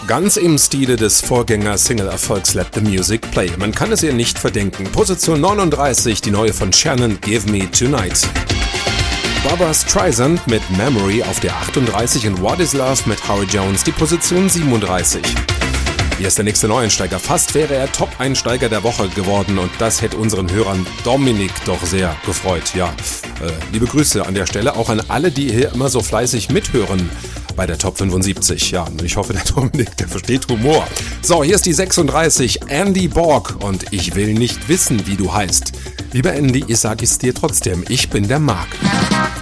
Ganz im Stile des Vorgänger-Single-Erfolgs Let the Music Play. Man kann es ihr nicht verdenken. Position 39, die neue von Shannon, Give Me Tonight. Barbra Streisand mit Memory auf der 38 und What Is Love mit Howard Jones, die Position 37. Hier ist der nächste Neueinsteiger. Fast wäre er Top-Einsteiger der Woche geworden und das hätte unseren Hörern Dominik doch sehr gefreut. Ja, liebe Grüße an der Stelle auch an alle, die hier immer so fleißig mithören bei der Top 75. Ja, ich hoffe, der Dominik, der versteht Humor. So, hier ist die 36, Andy Borg und ich will nicht wissen, wie du heißt. Lieber Andy, ich sage es dir trotzdem, ich bin der Marc.